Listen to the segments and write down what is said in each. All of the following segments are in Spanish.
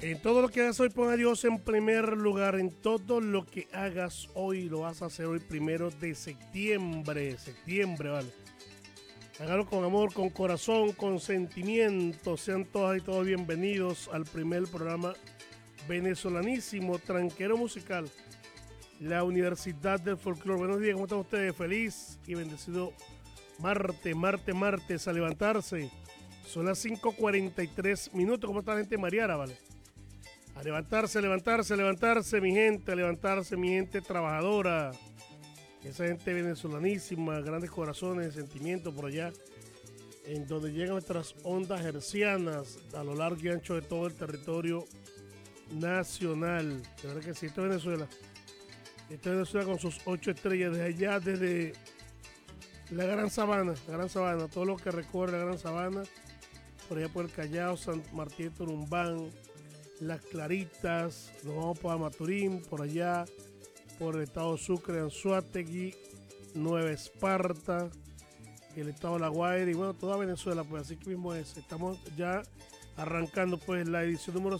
En todo lo que hagas hoy, pon a Dios en primer lugar. En todo lo que hagas hoy, lo vas a hacer hoy, 1 de septiembre. Septiembre, ¿vale? Hágalo con amor, con corazón, con sentimiento. Sean todas y todos bienvenidos al primer programa venezolanísimo, tranquero musical, la Universidad del Folclore. Buenos días, ¿cómo están ustedes? Feliz y bendecido martes, a levantarse. Son las 5:43 minutos. ¿Cómo está la gente mareada, vale? A levantarse, mi gente trabajadora. Esa gente venezolanísima, grandes corazones, sentimientos por allá, en donde llegan nuestras ondas hercianas a lo largo y ancho de todo el territorio nacional. De verdad que sí, esto es Venezuela. Esto es Venezuela con sus 8 estrellas, desde allá, desde la Gran Sabana, todo lo que recorre la Gran Sabana, por allá por el Callao, San Martín de Turumbán, Las Claritas, nos vamos para Maturín, por allá, por el estado Sucre, Anzoátegui, Nueva Esparta, el estado de La Guaira y bueno, toda Venezuela, pues así que mismo es. Estamos ya arrancando pues la edición número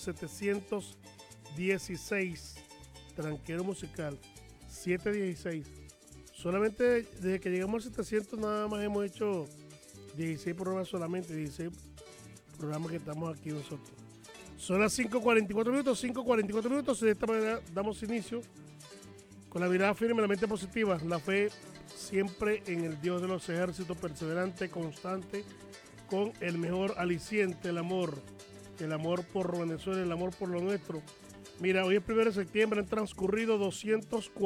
716, Tranquero Musical, 716. Solamente desde que llegamos al 700 nada más hemos hecho 16 programas solamente, 16 programas que estamos aquí nosotros. Son las 5:44 minutos, y de esta manera damos inicio con la mirada firme, la mente positiva, la fe siempre en el Dios de los ejércitos, perseverante, constante, con el mejor aliciente, el amor por Venezuela, el amor por lo nuestro. Mira, hoy es 1 de septiembre, han transcurrido 240